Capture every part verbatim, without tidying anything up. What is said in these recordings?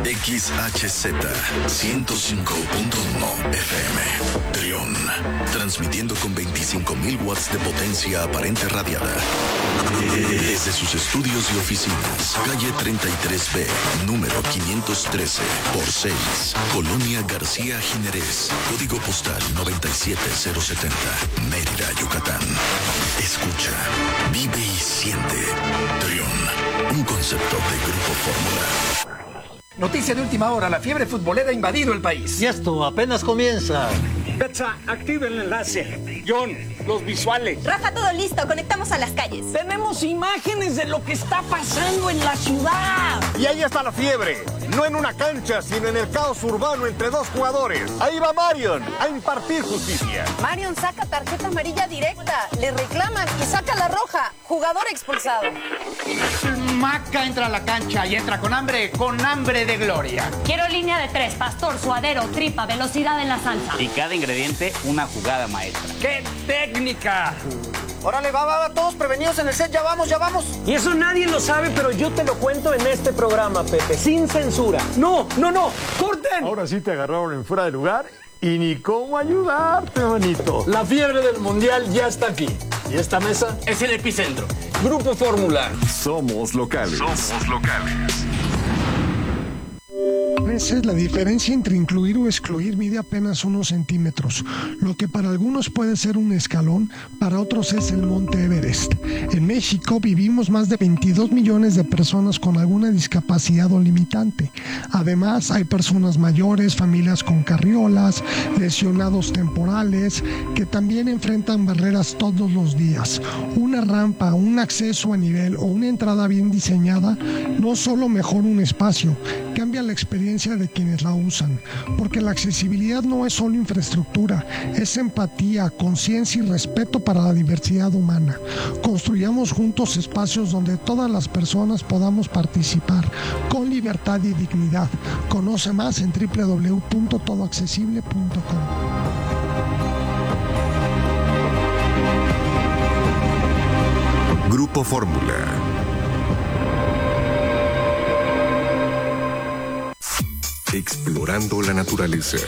X H Z ciento cinco punto uno F M. Trión, transmitiendo con veinticinco mil watts de potencia aparente radiada. Desde sus estudios y oficinas, calle treinta y tres B, número quinientos trece por seis, Colonia García Jiménez, código postal noventa y siete cero setenta, Mérida, Yucatán. Escucha, vive y siente. Trión, un concepto de Grupo Fórmula. Noticia de última hora, la fiebre futbolera ha invadido el país. Y esto apenas comienza. Betsa, activa el enlace. John, los visuales. Rafa, todo listo, conectamos a las calles. Tenemos imágenes de lo que está pasando en la ciudad. Y ahí está la fiebre, no en una cancha, sino en el caos urbano entre dos jugadores. Ahí va Marion a impartir justicia. Marion saca tarjeta amarilla directa, le reclaman y saca la roja. Jugador expulsado. Maca entra a la cancha y entra con hambre, con hambre de gloria. Quiero línea de tres, pastor, suadero, tripa, velocidad en la salsa. Y cada ingrediente, una jugada maestra. ¡Qué técnica! Órale, va, va, va, todos prevenidos en el set, ya vamos, ya vamos. Y eso nadie lo sabe, pero yo te lo cuento en este programa, Pepe, sin censura. No, no, no, corten. Ahora sí te agarraron en fuera de lugar y ni cómo ayudarte, manito. La fiebre del mundial ya está aquí. Y esta mesa Es el epicentro. Grupo Fórmula. Somos locales. Somos locales. A veces la diferencia entre incluir o excluir mide apenas unos centímetros. Lo que para algunos puede ser un escalón, para otros es el Monte Everest. En México vivimos más de veintidós millones de personas con alguna discapacidad o limitante. Además, hay personas mayores, familias con carriolas, lesionados temporales, que también enfrentan barreras todos los días. Una rampa, un acceso a nivel o una entrada bien diseñada no solo mejora un espacio, cambia la experiencia de quienes la usan, porque la accesibilidad no es solo infraestructura, es empatía, conciencia y respeto para la diversidad humana. Construyamos juntos espacios donde todas las personas podamos participar con libertad y dignidad. Conoce más en doble u doble u doble u punto todo accesible punto com. Grupo Fórmula. Explorando la naturaleza.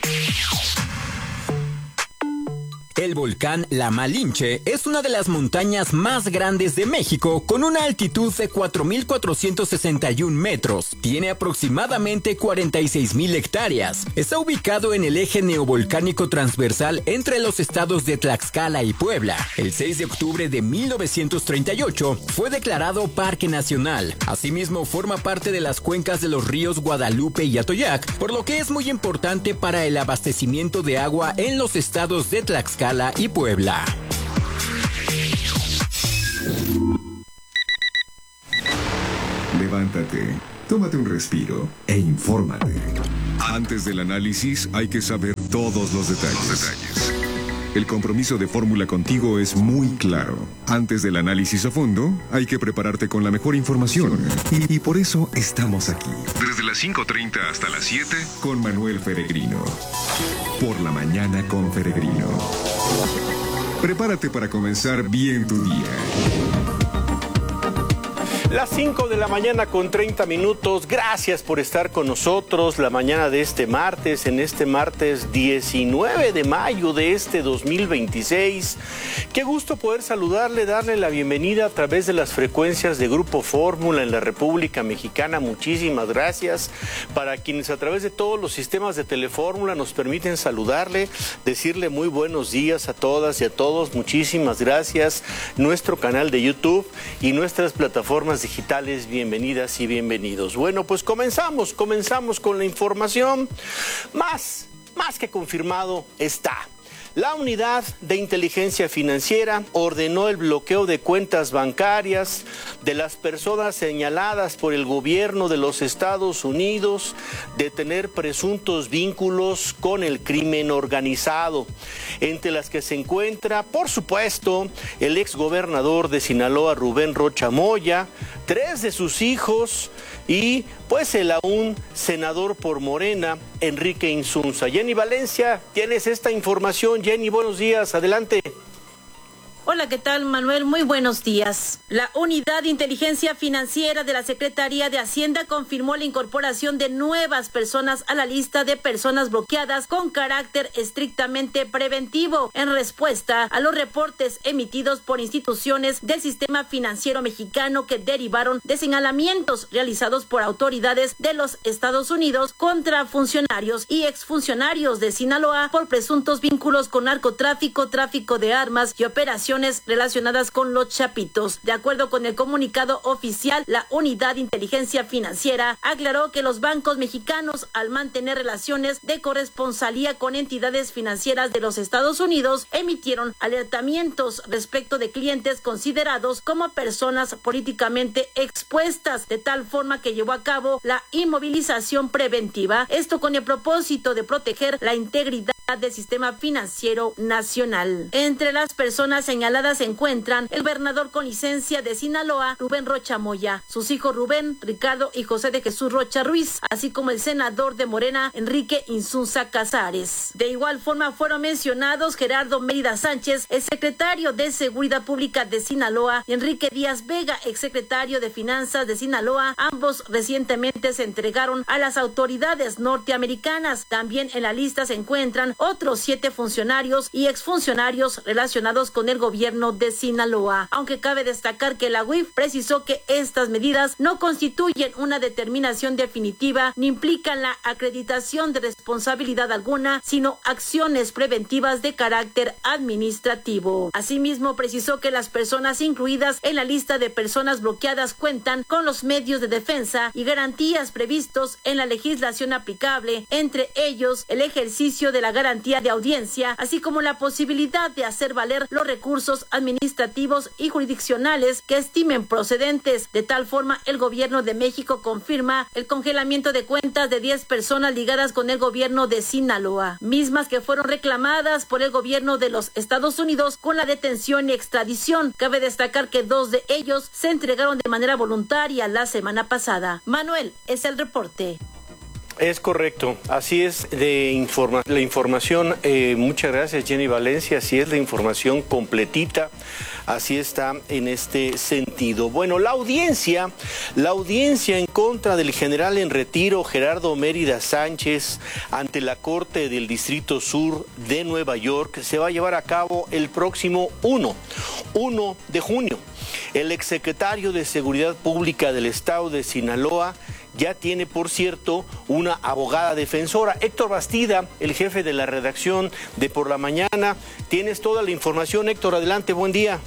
El volcán La Malinche es una de las montañas más grandes de México, con una altitud de cuatro mil cuatrocientos sesenta y un metros. Tiene aproximadamente cuarenta y seis mil hectáreas. Está ubicado en el eje neovolcánico transversal entre los estados de Tlaxcala y Puebla. El seis de octubre de mil novecientos treinta y ocho fue declarado Parque Nacional. Asimismo, forma parte de las cuencas de los ríos Guadalupe y Atoyac, por lo que es muy importante para el abastecimiento de agua en los estados de Tlaxcala y Puebla. Levántate, tómate un respiro e infórmate. Antes del análisis hay que saber todos los detalles. Los detalles. El compromiso de Fórmula contigo es muy claro. Antes del análisis a fondo, hay que prepararte con la mejor información. Y, y por eso estamos aquí. Desde las cinco treinta hasta las siete, con Manuel Feregrino. Por la mañana con Feregrino. Prepárate para comenzar bien tu día. Las cinco de la mañana con treinta minutos. Gracias por estar con nosotros la mañana de este martes, en este martes diecinueve de mayo de este dos mil veintiséis. Qué gusto poder saludarle, darle la bienvenida a través de las frecuencias de Grupo Fórmula en la República Mexicana. Muchísimas gracias. Para quienes a través de todos los sistemas de Telefórmula nos permiten saludarle, decirle muy buenos días a todas y a todos. Muchísimas gracias. Nuestro canal de YouTube y nuestras plataformas digitales, bienvenidas y bienvenidos. Bueno, pues comenzamos, comenzamos con la información. Más, más que confirmado está. La Unidad de Inteligencia Financiera ordenó el bloqueo de cuentas bancarias de las personas señaladas por el gobierno de los Estados Unidos de tener presuntos vínculos con el crimen organizado, entre las que se encuentra, por supuesto, el exgobernador de Sinaloa, Rubén Rocha Moya, tres de sus hijos y pues el aún senador por Morena, Enrique Insunza. Jenny Valencia, tienes esta información. Jenny, buenos días, adelante. Hola, ¿qué tal, Manuel? Muy buenos días. La Unidad de Inteligencia Financiera de la Secretaría de Hacienda confirmó la incorporación de nuevas personas a la lista de personas bloqueadas con carácter estrictamente preventivo en respuesta a los reportes emitidos por instituciones del sistema financiero mexicano que derivaron de señalamientos realizados por autoridades de los Estados Unidos contra funcionarios y exfuncionarios de Sinaloa por presuntos vínculos con narcotráfico, tráfico de armas y operaciones relacionadas con los chapitos. De acuerdo con el comunicado oficial, la Unidad de Inteligencia Financiera aclaró que los bancos mexicanos, al mantener relaciones de corresponsalía con entidades financieras de los Estados Unidos, emitieron alertamientos respecto de clientes considerados como personas políticamente expuestas, de tal forma que llevó a cabo la inmovilización preventiva, esto con el propósito de proteger la integridad del sistema financiero nacional. Entre las personas señaladas se encuentran el gobernador con licencia de Sinaloa, Rubén Rocha Moya, sus hijos Rubén, Ricardo y José de Jesús Rocha Ruiz, así como el senador de Morena, Enrique Insunza Casares. De igual forma fueron mencionados Gerardo Mérida Sánchez, el secretario de Seguridad Pública de Sinaloa, y Enrique Díaz Vega, exsecretario de Finanzas de Sinaloa. Ambos recientemente se entregaron a las autoridades norteamericanas. También en la lista se encuentran otros siete funcionarios y exfuncionarios relacionados con el gobierno de Sinaloa, aunque cabe destacar que la U I F precisó que estas medidas no constituyen una determinación definitiva ni implican la acreditación de responsabilidad alguna, sino acciones preventivas de carácter administrativo. Asimismo, precisó que las personas incluidas en la lista de personas bloqueadas cuentan con los medios de defensa y garantías previstos en la legislación aplicable, entre ellos el ejercicio de la garantía de audiencia, así como la posibilidad de hacer valer los recursos administrativos y jurisdiccionales que estimen procedentes. De tal forma, el gobierno de México confirma el congelamiento de cuentas de diez personas ligadas con el gobierno de Sinaloa, mismas que fueron reclamadas por el gobierno de los Estados Unidos con la detención y extradición. Cabe destacar que dos de ellos se entregaron de manera voluntaria la semana pasada. Manuel, es el reporte. Es correcto, así es de informa la información, eh, muchas gracias Jenny Valencia, así es la información completita, así está en este sentido. Bueno, la audiencia, la audiencia en contra del general en retiro Gerardo Mérida Sánchez ante la Corte del Distrito Sur de Nueva York se va a llevar a cabo el próximo uno de junio. El exsecretario de Seguridad Pública del Estado de Sinaloa ya tiene, por cierto, una abogada defensora. Héctor Bastida, el jefe de la redacción de Por la Mañana. Tienes toda la información, Héctor, adelante, buen día.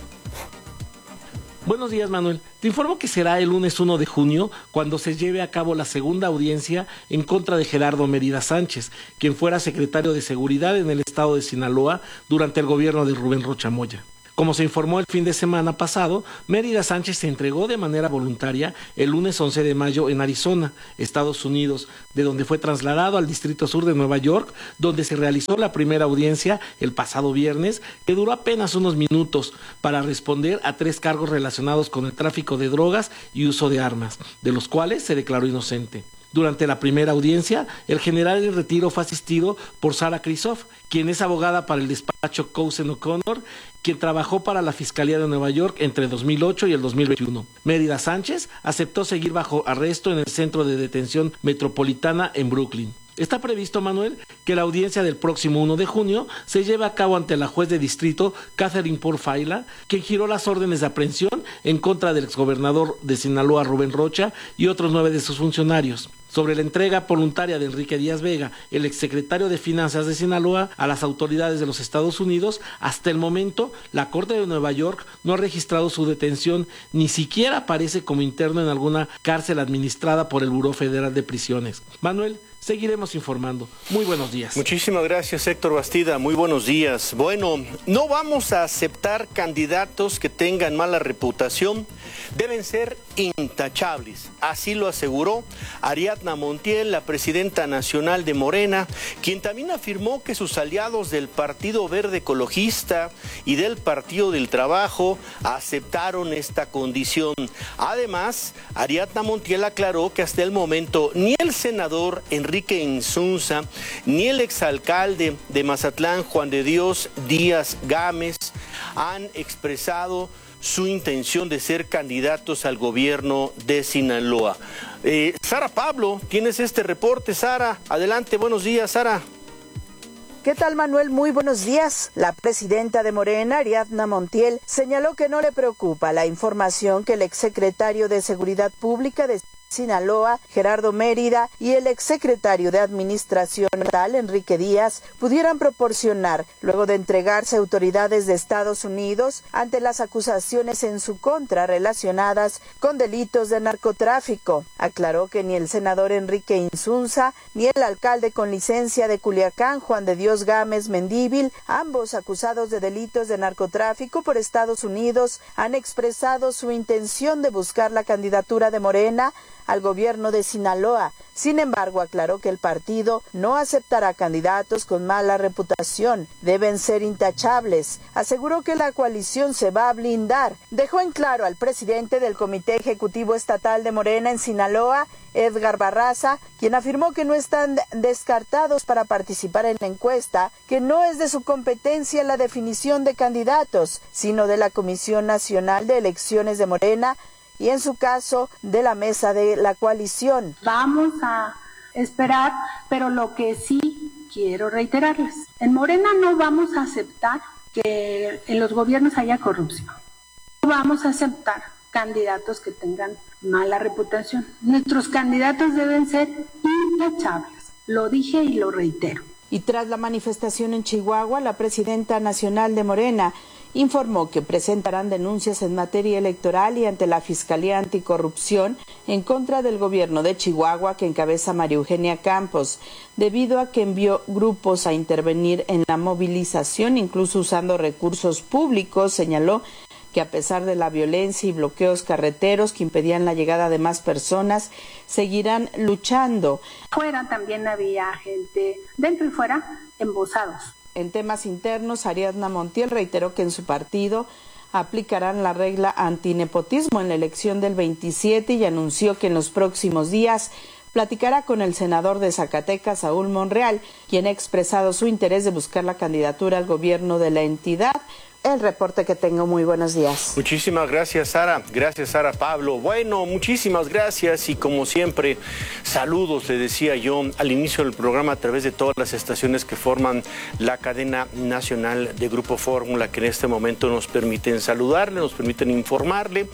Buenos días, Manuel. Te informo que será el lunes uno de junio cuando se lleve a cabo la segunda audiencia en contra de Gerardo Mérida Sánchez, quien fuera secretario de Seguridad en el estado de Sinaloa durante el gobierno de Rubén Rocha Moya. Como se informó el fin de semana pasado, Mérida Sánchez se entregó de manera voluntaria el lunes once de mayo en Arizona, Estados Unidos, de donde fue trasladado al Distrito Sur de Nueva York, donde se realizó la primera audiencia el pasado viernes, que duró apenas unos minutos para responder a tres cargos relacionados con el tráfico de drogas y uso de armas, de los cuales se declaró inocente. Durante la primera audiencia, el general en retiro fue asistido por Sara Krisoff, quien es abogada para el despacho Cousin O'Connor, quien trabajó para la Fiscalía de Nueva York entre el dos mil ocho y el dos mil veintiuno. Mérida Sánchez aceptó seguir bajo arresto en el Centro de Detención Metropolitana en Brooklyn. Está previsto, Manuel, que la audiencia del próximo uno de junio se lleve a cabo ante la juez de distrito Catherine Porfaila, quien giró las órdenes de aprehensión en contra del exgobernador de Sinaloa, Rubén Rocha, y otros nueve de sus funcionarios. Sobre la entrega voluntaria de Enrique Díaz Vega, el exsecretario de Finanzas de Sinaloa, a las autoridades de los Estados Unidos, hasta el momento, la Corte de Nueva York no ha registrado su detención, ni siquiera aparece como interno en alguna cárcel administrada por el Buró Federal de Prisiones. Manuel, seguiremos informando. Muy buenos días. Muchísimas gracias, Héctor Bastida. Muy buenos días. Bueno, no vamos a aceptar candidatos que tengan mala reputación. Deben ser intachables. Así lo aseguró Ariadna Montiel, la presidenta nacional de Morena, quien también afirmó que sus aliados del Partido Verde Ecologista y del Partido del Trabajo aceptaron esta condición. Además, Ariadna Montiel aclaró que hasta el momento ni el senador Enrique Insunza, ni el exalcalde de Mazatlán, Juan de Dios Díaz Gámez, han expresado su intención de ser candidatos al gobierno de Sinaloa. Eh, Sara Pablo, tienes este reporte, Sara. Adelante, buenos días, Sara. ¿Qué tal, Manuel? Muy buenos días. La presidenta de Morena, Ariadna Montiel, señaló que no le preocupa la información que el exsecretario de Seguridad Pública de Sinaloa, Gerardo Mérida, y el exsecretario de Administración Estatal, Enrique Díaz, pudieran proporcionar luego de entregarse a autoridades de Estados Unidos ante las acusaciones en su contra relacionadas con delitos de narcotráfico. Aclaró que ni el senador Enrique Insunza ni el alcalde con licencia de Culiacán, Juan de Dios Gámez Mendívil, ambos acusados de delitos de narcotráfico por Estados Unidos, han expresado su intención de buscar la candidatura de Morena al gobierno de Sinaloa. Sin embargo, aclaró que el partido no aceptará candidatos con mala reputación, deben ser intachables. Aseguró que la coalición se va a blindar. Dejó en claro al presidente del Comité Ejecutivo Estatal de Morena en Sinaloa, Edgar Barraza, quien afirmó que no están descartados para participar en la encuesta, que no es de su competencia la definición de candidatos, sino de la Comisión Nacional de Elecciones de Morena, y en su caso de la mesa de la coalición. Vamos a esperar, pero lo que sí quiero reiterarles, en Morena no vamos a aceptar que en los gobiernos haya corrupción. No vamos a aceptar candidatos que tengan mala reputación. Nuestros candidatos deben ser intachables. Lo dije y lo reitero. Y tras la manifestación en Chihuahua, la presidenta nacional de Morena informó que presentarán denuncias en materia electoral y ante la Fiscalía Anticorrupción en contra del gobierno de Chihuahua que encabeza María Eugenia Campos, debido a que envió grupos a intervenir en la movilización, incluso usando recursos públicos. Señaló que a pesar de la violencia y bloqueos carreteros que impedían la llegada de más personas, seguirán luchando. Fuera también había gente, dentro y fuera, embosados. En temas internos, Ariadna Montiel reiteró que en su partido aplicarán la regla antinepotismo en la elección del veintisiete y anunció que en los próximos días platicará con el senador de Zacatecas, Saúl Monreal, quien ha expresado su interés de buscar la candidatura al gobierno de la entidad. El reporte que tengo, muy buenos días. Muchísimas gracias, Sara. Gracias, Sara Pablo. Bueno, muchísimas gracias y como siempre, saludos, le decía yo al inicio del programa a través de todas las estaciones que forman la cadena nacional de Grupo Fórmula, que en este momento nos permiten saludarle, nos permiten informarle.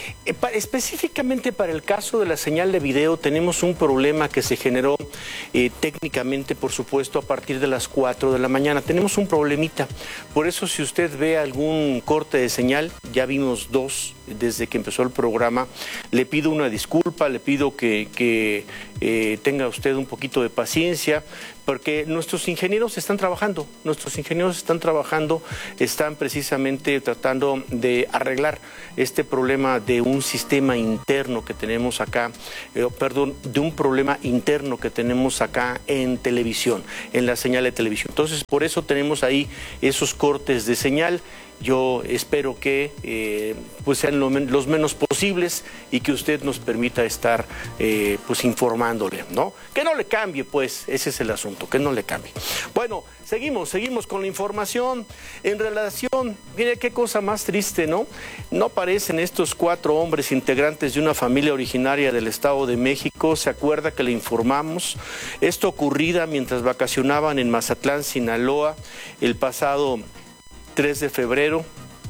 Específicamente para el caso de la señal de video tenemos un problema que se generó eh, técnicamente, por supuesto, a partir de las cuatro de la mañana. Tenemos un problemita, por eso si usted ve algún corte de señal, ya vimos dos desde que empezó el programa, le pido una disculpa, le pido que, que eh, tenga usted un poquito de paciencia, porque nuestros ingenieros están trabajando, nuestros ingenieros están trabajando, están precisamente tratando de arreglar este problema de un sistema interno que tenemos acá, eh, perdón, de un problema interno que tenemos acá en televisión, en la señal de televisión. Entonces, por eso tenemos ahí esos cortes de señal. Yo espero que eh, pues sean lo men los menos posibles y que usted nos permita estar eh, pues informándole, ¿no? Que no le cambie, pues, ese es el asunto, que no le cambie. Bueno, seguimos, seguimos con la información en relación, mire qué cosa más triste, ¿no? No aparecen estos cuatro hombres integrantes de una familia originaria del Estado de México. ¿Se acuerda que le informamos? Esto ocurrida mientras vacacionaban en Mazatlán, Sinaloa, el pasado tres de febrero,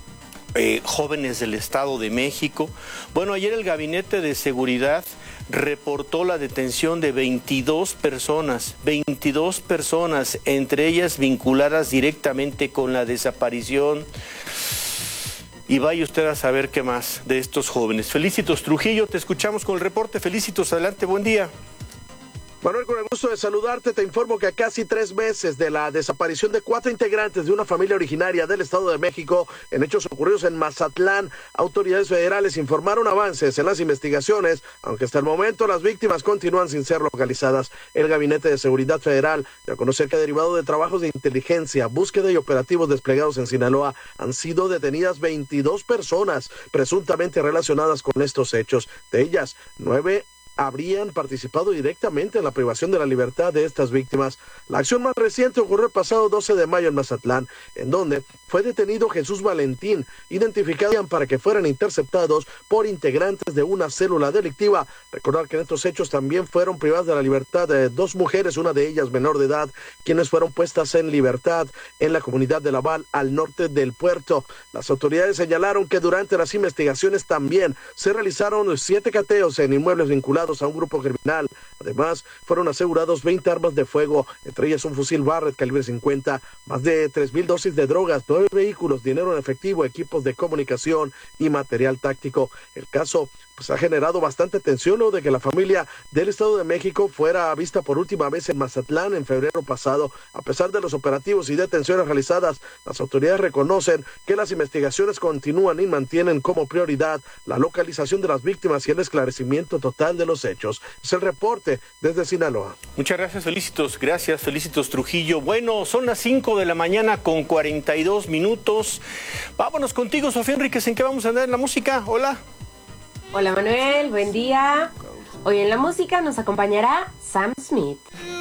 eh, jóvenes del Estado de México. Bueno, ayer el Gabinete de Seguridad reportó la detención de veintidós personas, veintidós personas, entre ellas vinculadas directamente con la desaparición. Y vaya usted a saber qué más de estos jóvenes. Felicitos Trujillo, te escuchamos con el reporte. Felicitos, adelante, buen día. Manuel, con el gusto de saludarte, te informo que a casi tres meses de la desaparición de cuatro integrantes de una familia originaria del Estado de México en hechos ocurridos en Mazatlán, autoridades federales informaron avances en las investigaciones, aunque hasta el momento las víctimas continúan sin ser localizadas. El Gabinete de Seguridad Federal dio a conocer que derivado de trabajos de inteligencia, búsqueda y operativos desplegados en Sinaloa, han sido detenidas veintidós personas presuntamente relacionadas con estos hechos. De ellas, nueve habrían participado directamente en la privación de la libertad de estas víctimas. La acción más reciente ocurrió el pasado doce de mayo en Mazatlán, en donde fue detenido Jesús Valentín, identificado para que fueran interceptados por integrantes de una célula delictiva. Recordar que en estos hechos también fueron privadas de la libertad de dos mujeres, una de ellas menor de edad, quienes fueron puestas en libertad en la comunidad de Laval, al norte del puerto. Las autoridades señalaron que durante las investigaciones también se realizaron siete cateos en inmuebles vinculados a un grupo criminal. Además, fueron asegurados veinte armas de fuego, entre ellas un fusil Barrett calibre cincuenta, más de tres mil dosis de drogas, nueve vehículos, dinero en efectivo, equipos de comunicación y material táctico. El caso pues ha generado bastante tensión luego de que la familia del Estado de México fuera vista por última vez en Mazatlán en febrero pasado. A pesar de los operativos y detenciones realizadas, las autoridades reconocen que las investigaciones continúan y mantienen como prioridad la localización de las víctimas y el esclarecimiento total de los hechos. Es el reporte desde Sinaloa. Muchas gracias, Felicitos. Gracias, Felicitos Trujillo. Bueno, son las cinco de la mañana con cuarenta y dos minutos. Vámonos contigo, Sofía Enríquez. ¿En qué vamos a andar en la música? Hola. Hola Manuel, buen día. Hoy en la música nos acompañará Sam Smith.